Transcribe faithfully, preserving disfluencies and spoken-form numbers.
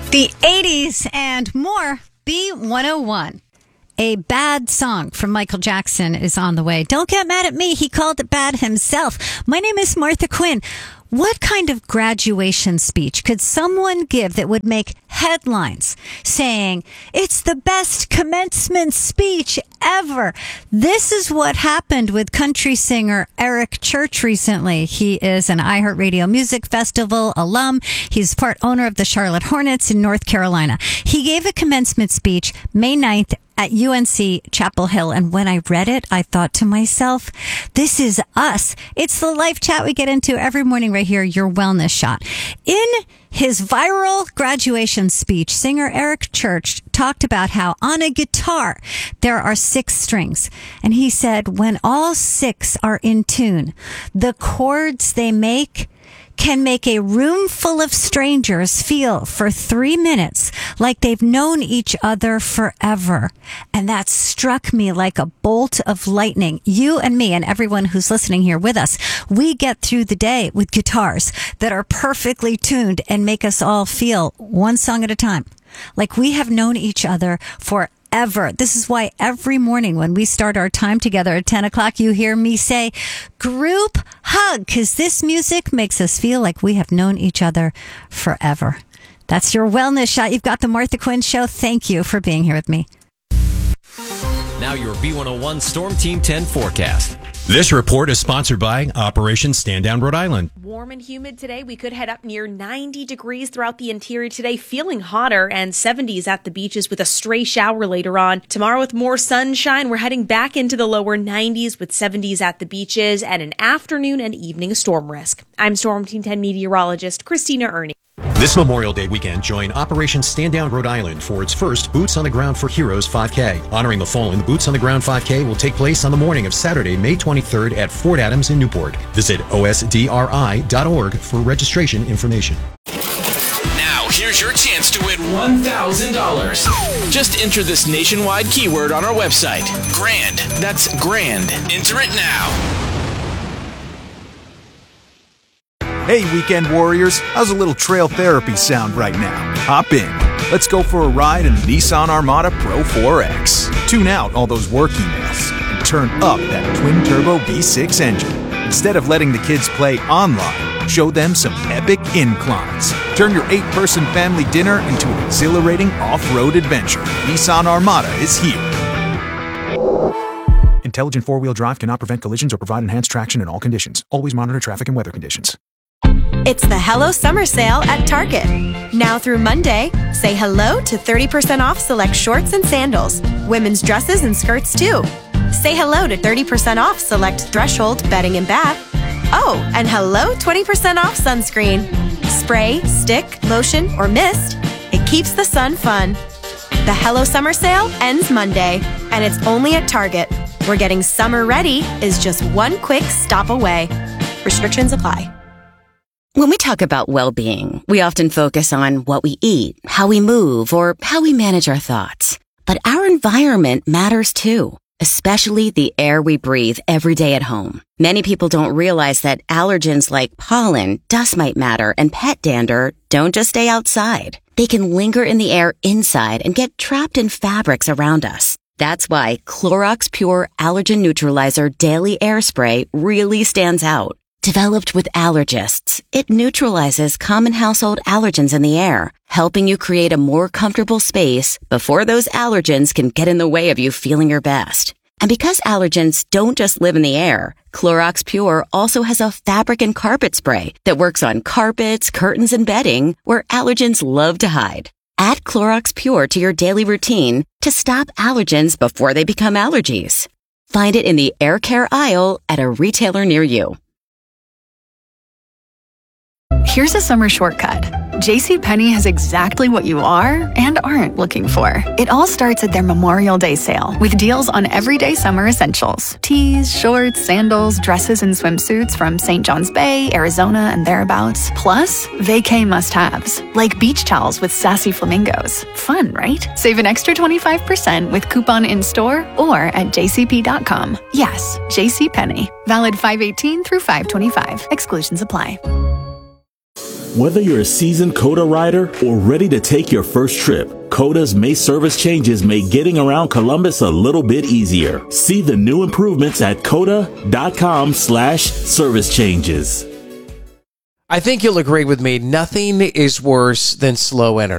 The eighties and more. B one oh one. A bad song from Michael Jackson is on the way. Don't get mad at me. He called it bad himself. My name is Martha Quinn. What kind of graduation speech could someone give that would make headlines saying it's the best commencement speech ever? This is what happened with country singer Eric Church recently. He is an iHeartRadio Music Festival alum. He's part owner of the Charlotte Hornets in North Carolina. He gave a commencement speech May ninth at U N C Chapel Hill. And when I read it, I thought to myself, this is us. It's the life chat we get into every morning right here, Your Wellness Shot. In his viral graduation speech, singer Eric Church talked about how on a guitar, there are six strings. And he said, when all six are in tune, the chords they make can make a room full of strangers feel for three minutes like they've known each other forever. And that struck me like a bolt of lightning. You and me and everyone who's listening here with us, we get through the day with guitars that are perfectly tuned and make us all feel one song at a time, like we have known each other for Ever. This is why every morning when we start our time together at ten o'clock, you hear me say group hug, because this music makes us feel like we have known each other forever. That's your Wellness Shot. You've got the Martha Quinn Show. Thank you for being here with me. Now your B one oh one Storm Team ten forecast. This report is sponsored by Operation Stand Down Rhode Island. Warm and humid today. We could head up near ninety degrees throughout the interior today, feeling hotter, and seventies at the beaches with a stray shower later on. Tomorrow with more sunshine, we're heading back into the lower nineties with seventies at the beaches and an afternoon and evening storm risk. I'm Storm Team ten meteorologist Christina Ernie. This Memorial Day weekend, join Operation Stand Down Rhode Island for its first Boots on the Ground for Heroes five K. Honoring the fallen, the Boots on the Ground five K will take place on the morning of Saturday, May twenty-third at Fort Adams in Newport. Visit O S D R I dot org for registration information. Now, here's your chance to win one thousand dollars. Just enter this nationwide keyword on our website. GRAND. That's GRAND. Enter it now. Hey, weekend warriors, how's a little trail therapy sound right now? Hop in. Let's go for a ride in the Nissan Armada Pro four X. Tune out all those work emails and turn up that twin-turbo V six engine. Instead of letting the kids play online, show them some epic inclines. Turn your eight-person family dinner into an exhilarating off-road adventure. Nissan Armada is here. Intelligent four-wheel drive cannot prevent collisions or provide enhanced traction in all conditions. Always monitor traffic and weather conditions. It's the Hello Summer Sale at Target. Now through Monday, say hello to thirty percent off select shorts and sandals, women's dresses and skirts too. Say hello to thirty percent off select Threshold bedding and bath. Oh, and hello twenty percent off sunscreen. Spray, stick, lotion, or mist. It keeps the sun fun. The Hello Summer Sale ends Monday, and it's only at Target, where getting summer ready is just one quick stop away. Restrictions apply. When we talk about well-being, we often focus on what we eat, how we move, or how we manage our thoughts. But our environment matters too, especially the air we breathe every day at home. Many people don't realize that allergens like pollen, dust mite matter, and pet dander don't just stay outside. They can linger in the air inside and get trapped in fabrics around us. That's why Clorox Pure Allergen Neutralizer Daily Air Spray really stands out. Developed with allergists, it neutralizes common household allergens in the air, helping you create a more comfortable space before those allergens can get in the way of you feeling your best. And because allergens don't just live in the air, Clorox Pure also has a fabric and carpet spray that works on carpets, curtains, and bedding where allergens love to hide. Add Clorox Pure to your daily routine to stop allergens before they become allergies. Find it in the air care aisle at a retailer near you. Here's a summer shortcut. JCPenney has exactly what you are and aren't looking for. It all starts at their Memorial Day sale with deals on everyday summer essentials. Tees, shorts, sandals, dresses, and swimsuits from Saint John's Bay, Arizona, and thereabouts. Plus, vacay must-haves, like beach towels with sassy flamingos. Fun, right? Save an extra twenty-five percent with coupon in-store or at j c p dot com. Yes, JCPenney. Valid five eighteen through five twenty-five. Exclusions apply. Whether you're a seasoned COTA rider or ready to take your first trip, COTA's May service changes make getting around Columbus a little bit easier. See the new improvements at cota.com slash service changes. I think you'll agree with me. Nothing is worse than slow internet.